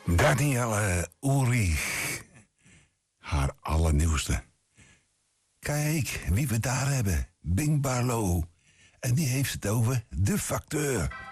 Danielle Ulrich. Haar allernieuwste. Kijk wie we daar hebben. Bing Barlow. En die heeft het over de facteur.